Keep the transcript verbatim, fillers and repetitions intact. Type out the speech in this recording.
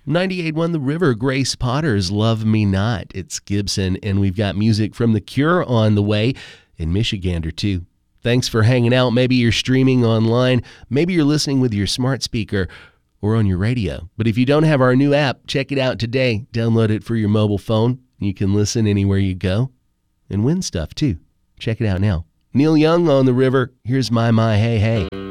ninety-eight point one The River, Grace Potter's Love Me Not. It's Gibson, and we've got music from The Cure on the way, in Michigander too. Thanks for hanging out. Maybe you're streaming online. Maybe you're listening with your smart speaker or on your radio. But if you don't have our new app, check it out today. Download it for your mobile phone. You can listen anywhere you go and win stuff too. Check it out now. Neil Young on The River. Here's My My Hey Hey.